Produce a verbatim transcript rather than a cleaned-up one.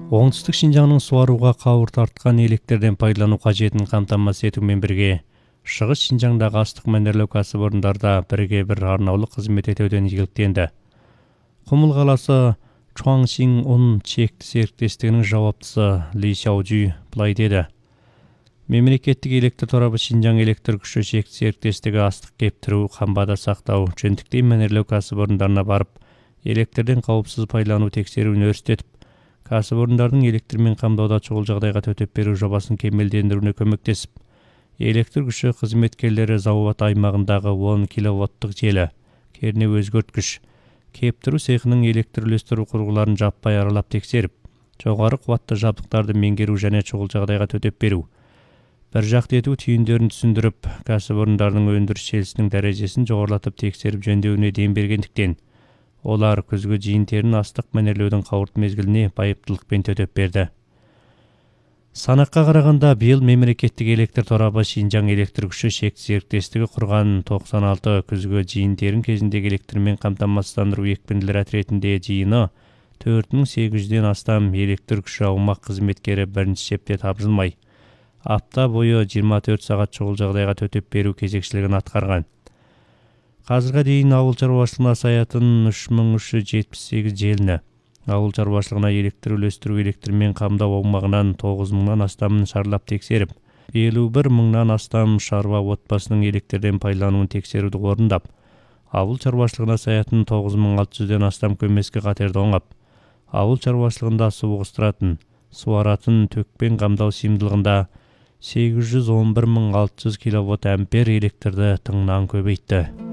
Оңтүстік Шинжаңның суаруға қауыр тартқан электерден пайдалану қажетін қамтамасыз етумен бірге, Шығыс Шинжаңдағы астық мәнерлеу кәсіпорындарда бірге бір арнаулы қызмет етуден игіліктенді. Құмыл қаласы Чуаңшин ұн чекті серіктестігінің жауаптысы Ли Сяожи былай деді. Мемлекеттік электр торабы Шинжаң электр күші чекті серіктестігі астық кептіру, қамбада сақтау, жөнтіктей мәнерлеу кәсіпорындарына барып, электрден қауіпсіз пайдалану тексеруін өрістетіп, кәсіпорындардың электрмен қамдауда шұғыл жағдайға төтеп беру жобасын кемелдендіруіне көмектесіп, электр күші қызметкерлері зауыт аймағындағы он киловаттық желі, кернеу өзгерткіш, кептіру цехының электр үлестіру құрылғыларын жаппай аралап тексеріп, жоғары қуатты жабдықтарды меңгеру және шұғыл жағдайға төтеп беру, бір жақты ету түйіндерін түсіндіріп, кәсіпорындардың өндіріс желісінің дәрежесін жоғарылатып тексеріп жөндеуіне дем бергендіктен, олар күзгі жиын-терін астық мәнерлеудің қауырт мезгіліне байыптылықпен төтеп берді. Санаққа қарағанда биыл мемлекеттік электр торабы Шинжаң электр күші шекті серіктестігі құрған тоқсан алты күзгі жиын-терін кезіндегі электрмен қамтамасыздандыру екпінділер әтіретінде жиыны төрт мың сегіз жүзден астам электр күші аумақ қызметкері бірінші шепте тапжылмай, апта бойы жиырма төрт сағат шұғыл жағдайға төтеп беру кезекшілігін атқарған. Қазірге дейін ауыл шаруашылығына саятын үш мың үш жүз жетпіс сегіз желіні, ауыл шаруашылығына электр үлестіру электрмен қамдау аумағынан тоғыз мыңнан астамын шарлап тексеріп, елу бір мыңнан астам шаруа отбасының электрден пайдалануын тексеруді орындап, ауыл шаруашылығына саятын тоғыз мың алты жүзден астам көмескі қатерді оңап, ауыл шаруашылығында су ығыстыратын, суаратын төкпен қамдау сыйымдылығында сегіз жүз он бір мың алты жүз киловатт ампер электрді тыңнан көбейтті.